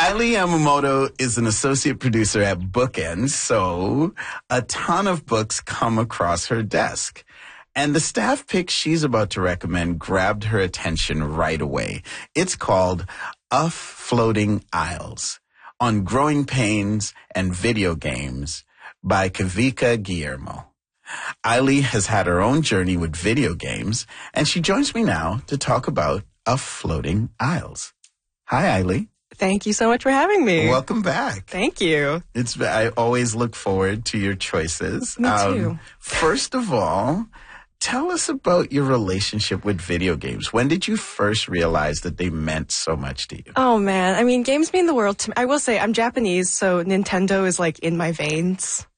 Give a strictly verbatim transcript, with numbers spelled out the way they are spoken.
Eileen Yamamoto is an associate producer at Bookends, so a ton of books come across her desk. And the staff pick she's about to recommend grabbed her attention right away. It's called Of Floating Isles, On Growing Pains and Video Games by Kavika Guillermo. Eileen has had her own journey with video games, and she joins me now to talk about Of Floating Isles. Hi, Eileen. Thank you so much for having me. Welcome back. Thank you. It's I always look forward to your choices. Me too. Um, first of all, tell us about your relationship with video games. When did you first realize that they meant so much to you? Oh, man. I mean, games mean the world to me. I will say I'm Japanese, so Nintendo is like in my veins.